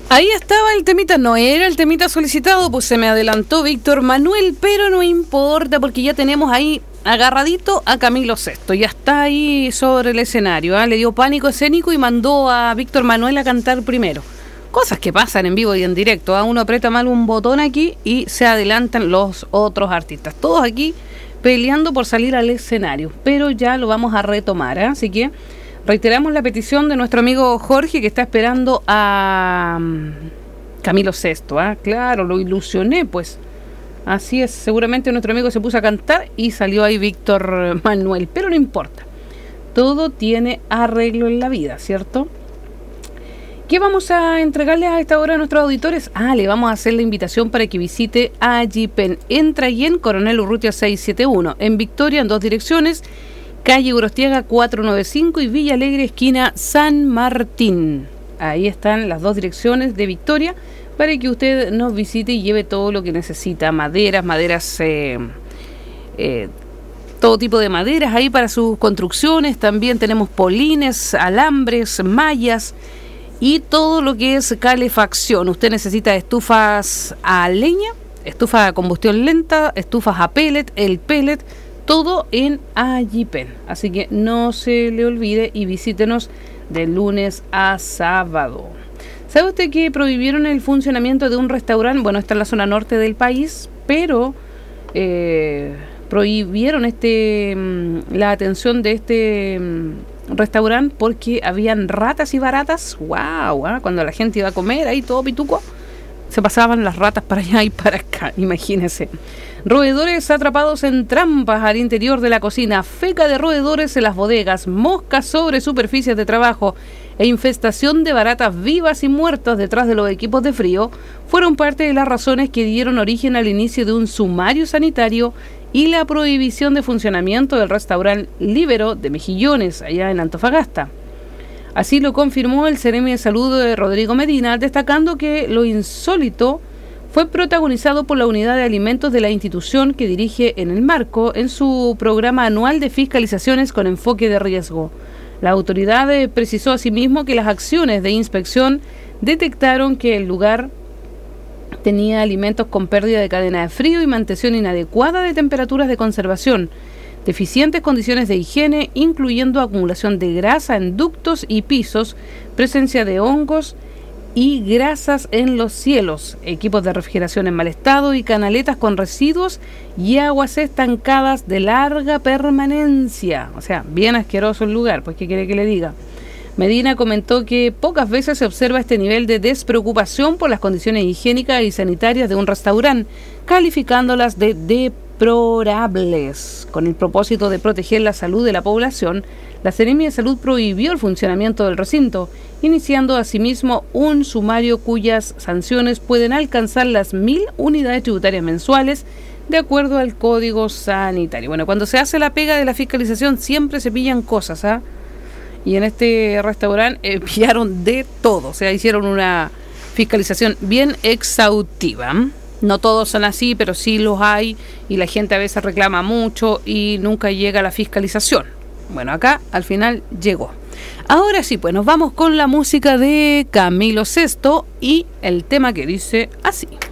Ahí estaba el temita, no era el temita solicitado, pues se me adelantó Víctor Manuel, pero no importa porque ya tenemos ahí agarradito a Camilo VI, ya está ahí sobre el escenario, le dio pánico escénico y mandó a Víctor Manuel a cantar primero. Cosas que pasan en vivo y en directo, uno aprieta mal un botón aquí y se adelantan los otros artistas, todos aquí peleando por salir al escenario, pero ya lo vamos a retomar, así que reiteramos la petición de nuestro amigo Jorge que está esperando a Camilo VI, claro, lo ilusioné pues. Así es, seguramente nuestro amigo se puso a cantar y salió ahí Víctor Manuel, pero no importa. Todo tiene arreglo en la vida, ¿cierto? ¿Qué vamos a entregarles a esta hora a nuestros auditores? Le vamos a hacer la invitación para que visite Agipen. Entra y en Coronel Urrutia 671, en Victoria en 2 direcciones, calle Urostiaga 495 y Villa Alegre esquina San Martín. Ahí están las 2 direcciones de Victoria, para que usted nos visite y lleve todo lo que necesita, maderas, todo tipo de maderas ahí para sus construcciones, también tenemos polines, alambres, mallas y todo lo que es calefacción. Usted necesita estufas a leña, estufas a combustión lenta, estufas a pellet, el pellet, todo en Agipen. Así que no se le olvide y visítenos de lunes a sábado. ¿Sabe usted que prohibieron el funcionamiento de un restaurante? Bueno, está en la zona norte del país, pero prohibieron la atención de este restaurante porque habían ratas y baratas. ¡Wow! Cuando la gente iba a comer ahí todo pituco, se pasaban las ratas para allá y para acá, imagínense. Roedores atrapados en trampas al interior de la cocina, feca de roedores en las bodegas, moscas sobre superficies de trabajo e infestación de baratas vivas y muertas detrás de los equipos de frío fueron parte de las razones que dieron origen al inicio de un sumario sanitario y la prohibición de funcionamiento del restaurante Líbero de Mejillones, allá en Antofagasta. Así lo confirmó el Seremi de Salud de Rodrigo Medina, destacando que lo insólito fue protagonizado por la unidad de alimentos de la institución que dirige en el marco en su programa anual de fiscalizaciones con enfoque de riesgo. La autoridad precisó asimismo que las acciones de inspección detectaron que el lugar tenía alimentos con pérdida de cadena de frío y mantención inadecuada de temperaturas de conservación, deficientes condiciones de higiene, incluyendo acumulación de grasa en ductos y pisos, presencia de hongos y grasas en los cielos, equipos de refrigeración en mal estado y canaletas con residuos y aguas estancadas de larga permanencia. O sea, bien asqueroso el lugar, pues ¿qué quiere que le diga? Medina comentó que pocas veces se observa este nivel de despreocupación por las condiciones higiénicas y sanitarias de un restaurante, calificándolas de deplorables. Con el propósito de proteger la salud de la población, la Seremi de Salud prohibió el funcionamiento del recinto, iniciando asimismo un sumario cuyas sanciones pueden alcanzar las 1.000 unidades tributarias mensuales, de acuerdo al Código Sanitario. Bueno, cuando se hace la pega de la fiscalización siempre se pillan cosas, Y en este restaurante pillaron de todo, o sea, hicieron una fiscalización bien exhaustiva. No todos son así, pero sí los hay y la gente a veces reclama mucho y nunca llega a la fiscalización. Bueno, acá al final llegó. Ahora sí, pues nos vamos con la música de Camilo VI y el tema que dice así.